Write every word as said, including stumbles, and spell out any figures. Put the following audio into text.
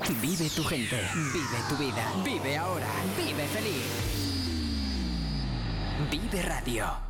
Vive tu gente, vive tu vida, vive ahora, vive feliz. Vive Radio.